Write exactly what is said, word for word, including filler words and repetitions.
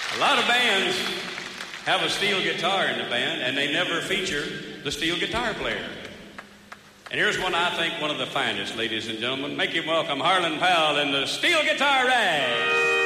A lot of bands have a steel guitar in the band, and they never feature the steel guitar player. And here's one I think one of the finest, ladies and gentlemen. Make him welcome Harlan Powell and the Steel Guitar Rag.